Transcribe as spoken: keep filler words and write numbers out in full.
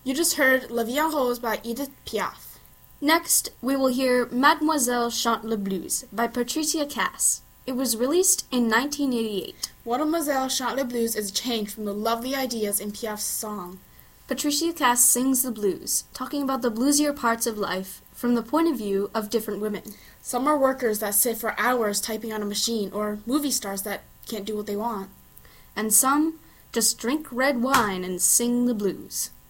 You just heard La Vie en Rose by Edith Piaf. Next, we will hear Mademoiselle Chante le Blues by Patricia Cass. It was released in nineteen eighty-eight. Mademoiselle Chante le Blues is changed from the lovely ideas in Piaf's song. Patricia Cass sings the blues, talking about the bluesier parts of life from the point of view of different women. Some are workers that sit for hours typing on a machine, or movie stars that can't do what they want. And some just drink red wine and sing the blues.